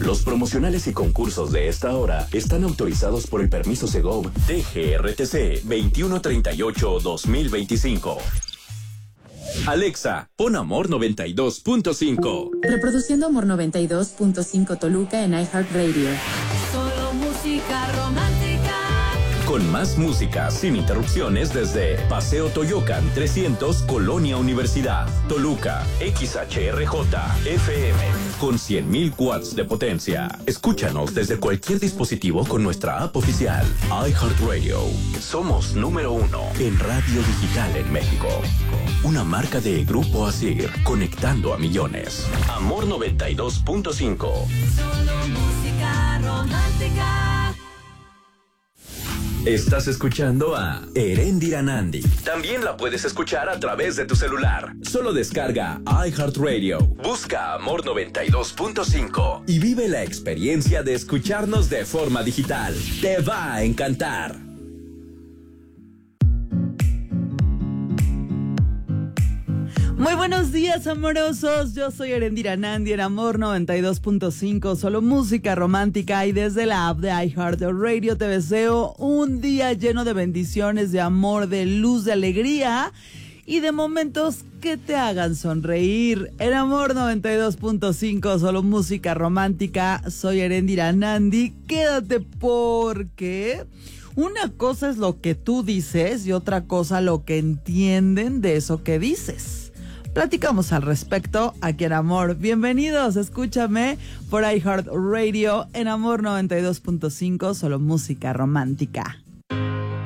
Los promocionales y concursos de esta hora están autorizados por el permiso Segov DGRTC 2138-2025. Alexa, pon Amor 92.5. Reproduciendo Amor 92.5 Toluca en iHeartRadio. Solo música romántica. Con más música sin interrupciones desde Paseo Toyocan 300, Colonia Universidad, Toluca, XHRJ, FM, con 100,000 watts de potencia. Escúchanos desde cualquier dispositivo con nuestra app oficial, iHeartRadio. Somos número 1 en radio digital en México. Una marca de Grupo Asir, conectando a millones. Amor 92.5. Solo música romántica. Estás escuchando a Erendira Nandi. También la puedes escuchar a través de tu celular. Solo descarga iHeartRadio, busca Amor 92.5 y vive la experiencia de escucharnos de forma digital. Te va a encantar. Muy buenos días, amorosos. Yo soy Erendira Nandi en Amor 92.5, solo música romántica, y desde la app de iHeartRadio te deseo un día lleno de bendiciones, de amor, de luz, de alegría y de momentos que te hagan sonreír. En Amor 92.5, solo música romántica, soy Erendira Nandi. Quédate porque una cosa es lo que tú dices y otra cosa lo que entienden de eso que dices. Platicamos al respecto aquí en Amor. Bienvenidos, escúchame por iHeartRadio en Amor 92.5, solo música romántica.